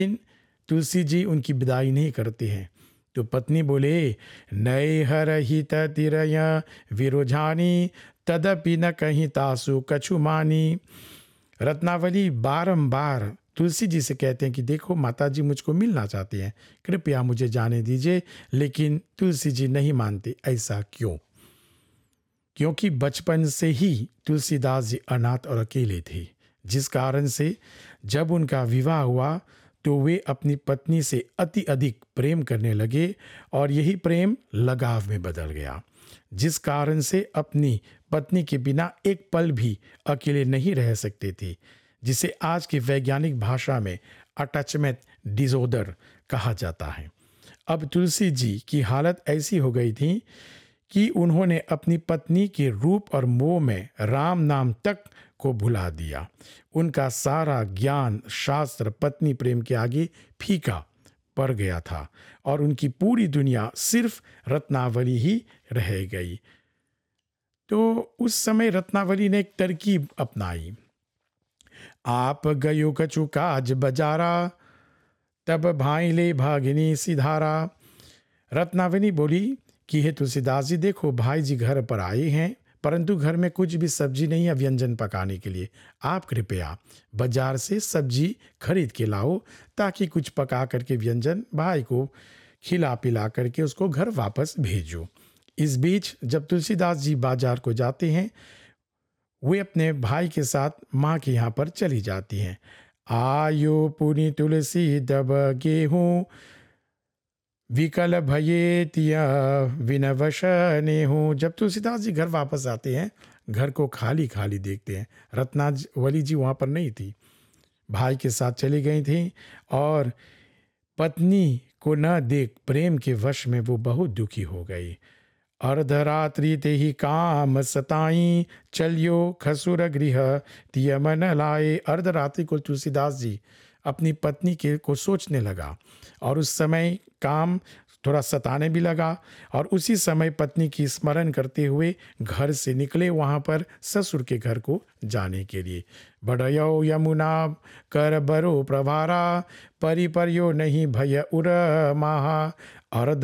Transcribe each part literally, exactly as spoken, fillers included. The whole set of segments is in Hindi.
लेकिन तुलसी जी उनकी विदाई नहीं करते हैं। तो पत्नी बोले, नए हर हित तिरय विरोझानी तदपि न कहीं तासु कछु मानी। रत्नावली बारंबार तुलसी जी से कहते हैं कि देखो माता जी मुझको मिलना चाहती हैं, कृपया मुझे जाने दीजिए। लेकिन तुलसी जी नहीं मानते। ऐसा क्यों? क्योंकि बचपन से ही तुलसीदास जी अनाथ और अकेले थे, जिस कारण से जब उनका विवाह हुआ तो वे अपनी पत्नी से अति अधिक प्रेम करने लगे और यही प्रेम लगाव में बदल गया, जिस कारण से अपनी पत्नी के बिना एक पल भी अकेले नहीं रह सकते थे, जिसे आज की वैज्ञानिक भाषा में अटैचमेंट डिसऑर्डर कहा जाता है। अब तुलसी जी की हालत ऐसी हो गई थी कि उन्होंने अपनी पत्नी के रूप और मोह में राम नाम तक को भुला दिया। उनका सारा ज्ञान शास्त्र पत्नी प्रेम के आगे फीका पड़ गया था और उनकी पूरी दुनिया सिर्फ रत्नावली ही रह गई। तो उस समय रत्नावली ने एक तरकीब अपनाई। आप गयो कछु काज बजारा, तब भाई ले भागिनी सिधारा। रत्नावली बोली कि हे तुलसीदास जी, देखो भाई जी घर पर आए हैं, परंतु घर में कुछ भी सब्जी नहीं है व्यंजन पकाने के लिए। आप कृपया बाजार से सब्जी खरीद के लाओ ताकि कुछ पका करके व्यंजन भाई को खिला पिला करके उसको घर वापस भेजो। इस बीच जब तुलसीदास जी बाजार को जाते हैं, वे अपने भाई के साथ माँ के यहाँ पर चली जाती हैं। आयो पुनि तुलसी दब गेहूँ, विकल भये तिया विनवशने हूँ। जब तुलसीदास जी घर वापस आते हैं, घर को खाली खाली देखते हैं। रत्नावली जी वहाँ पर नहीं थी, भाई के साथ चली गई थी और पत्नी को न देख प्रेम के वश में वो बहुत दुखी हो गई। अर्धरात्रि ते ही काम सताई, चलियो खसुर गृह तिय मन लाए। अर्धरात्रि को तुलसीदास जी अपनी पत्नी के को सोचने लगा और उस समय काम थोड़ा सताने भी लगा और उसी समय पत्नी की स्मरण करते हुए घर से निकले वहाँ पर ससुर के घर को जाने के लिए। बढ़यो यमुना कर बरो प्रभारा, परि परियो नहीं भय उर माहा। अर्ध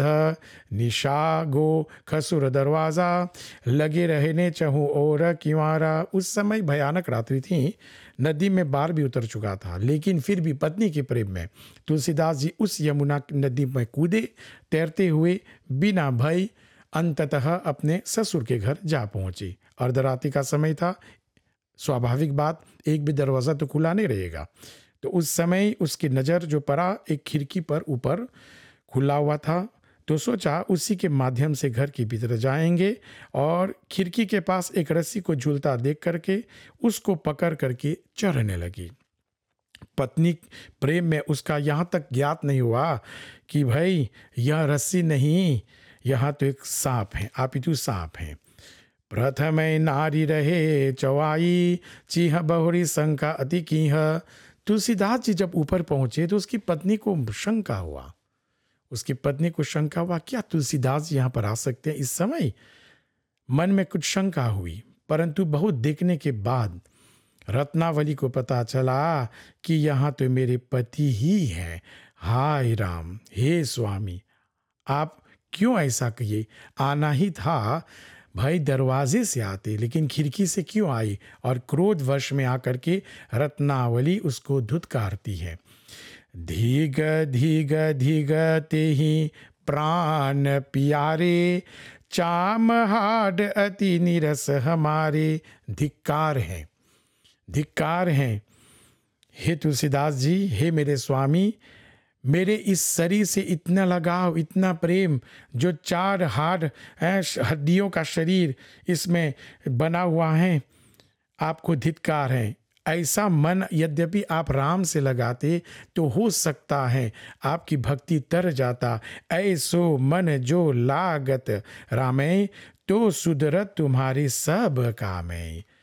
निशा गो खसुर दरवाजा, लगे रहने चहु और किवारा। उस समय भयानक रात्रि थी, नदी में बाढ़ भी उतर चुका था, लेकिन फिर भी पत्नी के प्रेम में तुलसीदास जी उस यमुना नदी में कूदे, तैरते हुए बिना भय अंततः अपने ससुर के घर जा पहुंचे। अर्धरात्रि का समय था, स्वाभाविक बात, एक भी दरवाज़ा तो खुला नहीं रहेगा। तो उस समय उसकी नज़र जो पड़ा एक खिड़की पर ऊपर खुला हुआ था, तो सोचा उसी के माध्यम से घर के भीतर जाएंगे और खिड़की के पास एक रस्सी को झूलता देख करके उसको पकड़ करके चढ़ने लगी। पत्नी प्रेम में उसका यहाँ तक ज्ञात नहीं हुआ कि भाई यह रस्सी नहीं, यहाँ तो एक सांप है, आपितु सांप है। प्रथम नारी रहे चौआई, चीह बहुरी शंका अति कीह। तुलसीदास जी जब ऊपर पहुंचे तो उसकी पत्नी को शंका हुआ उसकी पत्नी को शंका हुआ क्या तुलसीदास जी यहाँ पर आ सकते हैं इस समय? मन में कुछ शंका हुई, परंतु बहुत देखने के बाद रत्नावली को पता चला कि यहाँ तो मेरे पति ही हैं। हाय राम, हे स्वामी, आप क्यों ऐसा कहिए? आना ही था भाई, दरवाजे से आते, लेकिन खिड़की से क्यों आई? और क्रोध वश में आकर के रत्नावली उसको धुतकारती है। धीग धीग धीग ते ही प्राण प्यारे, चाम हाड अति निरस हमारे। धिक्कार है, धिक्कार है हे तुलसीदास जी, हे मेरे स्वामी, मेरे इस शरीर से इतना लगाव, इतना प्रेम, जो चार हाड हड्डियों का शरीर इसमें बना हुआ है, आपको धिक्कार है। ऐसा मन यद्यपि आप राम से लगाते तो हो सकता है आपकी भक्ति तर जाता। ऐसो मन जो लागत रामे, तो सुधरत तुम्हारी सब कामें।